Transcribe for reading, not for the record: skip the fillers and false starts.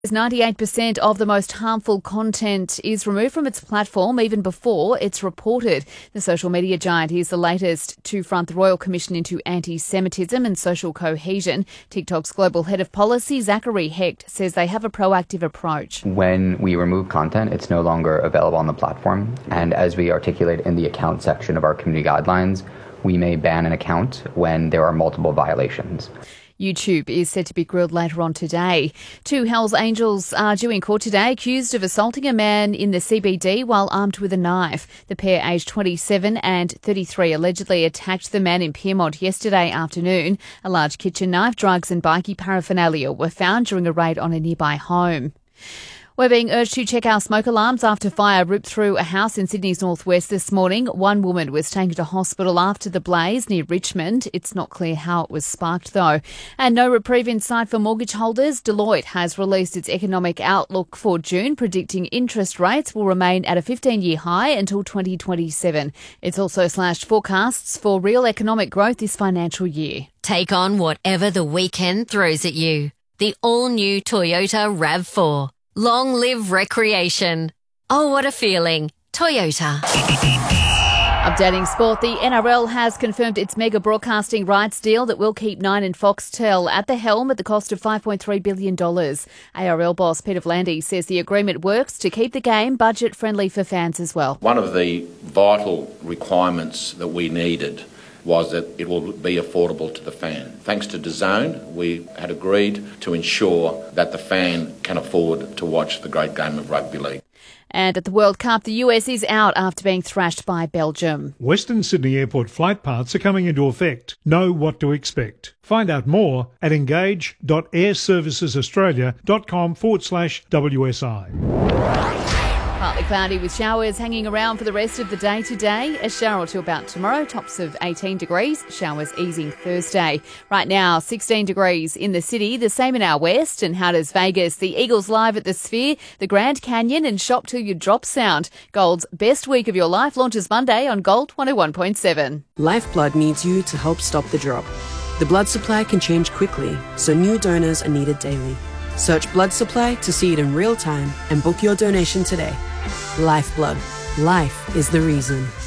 98% of the most harmful content is removed from its platform even before it's reported. The social media giant is the latest to front the Royal Commission into Anti-Semitism and Social Cohesion. TikTok's global head of policy, Zachary Hecht, says they have a proactive approach. When we remove content, it's no longer available on the platform. And as we articulate in the account section of our community guidelines, we may ban an account when there are multiple violations. YouTube is set to be grilled later on today. Two Hells Angels are due in court today, accused of assaulting a man in the CBD while armed with a knife. The pair, aged 27 and 33, allegedly attacked the man in Pyrmont yesterday afternoon. A large kitchen knife, drugs and bikie paraphernalia were found during a raid on a nearby home. We're being urged to check our smoke alarms after fire ripped through a house in Sydney's northwest this morning. One woman was taken to hospital after the blaze near Richmond. It's not clear how it was sparked, though. And no reprieve in sight for mortgage holders. Deloitte has released its economic outlook for June, predicting interest rates will remain at a 15-year high until 2027. It's also slashed forecasts for real economic growth this financial year. Take on whatever the weekend throws at you. The all-new Toyota RAV4. Long live recreation. Oh, what a feeling. Toyota. Updating sport, the NRL has confirmed its mega broadcasting rights deal that will keep Nine and Foxtel at the helm at the cost of $5.3 billion. ARL boss Peter V'landys says the agreement works to keep the game budget-friendly for fans as well. One of the vital requirements that we needed was that it will be affordable to the fan. Thanks to DAZN, we had agreed to ensure that the fan can afford to watch the great game of rugby league. And at the World Cup, the US is out after being thrashed by Belgium. Western Sydney Airport flight paths are coming into effect. Know what to expect. Find out more at engage.airservicesaustralia.com/WSI. Partly cloudy with showers hanging around for the rest of the day today. A shower or two about tomorrow, tops of 18 degrees. Showers easing Thursday. Right now, 16 degrees in the city, the same in our west. And how does Vegas? The Eagles live at the Sphere, the Grand Canyon and Shop Till You Drop sound. Gold's Best Week of Your Life launches Monday on Gold 101.7. Lifeblood needs you to help stop the drop. The blood supply can change quickly, so new donors are needed daily. Search blood supply to see it in real time and book your donation today. Lifeblood. Life is the reason.